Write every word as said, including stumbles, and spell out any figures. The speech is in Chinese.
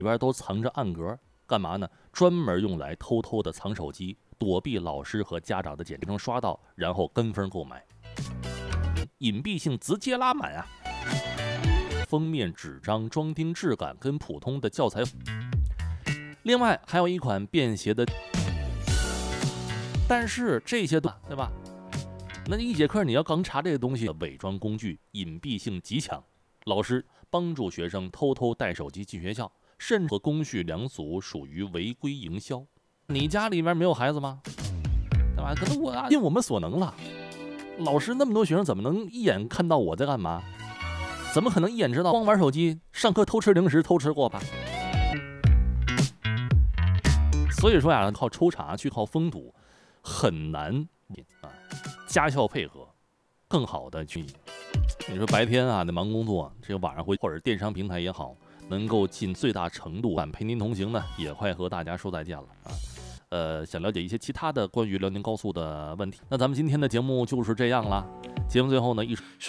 边都藏着暗格，干嘛呢？专门用来偷偷的藏手机，躲避老师和家长的检查，刷到，然后跟风购买，隐蔽性直接拉满啊！封面纸张装订质感跟普通的教材，另外还有一款便携的，但是这些都对吧？那一节课你要刚查这个东西，伪装工具隐蔽性极强，老师帮助学生偷偷带手机进学校，甚至和公序良俗，属于违规营销。你家里面没有孩子吗？对吧？可能我尽我们所能了。老师那么多学生，怎么能一眼看到我在干嘛？怎么可能一眼知道？光玩手机，上课偷吃零食，偷吃过吧？所以说呀，靠抽查去靠封堵很难啊。家校配合，更好的去，你说白天啊，那忙工作，这个晚上回或者电商平台也好，能够尽最大程度陪您同行呢，也快和大家说再见了啊。呃，想了解一些其他的关于辽宁高速的问题，那咱们今天的节目就是这样啦。节目最后呢，一首。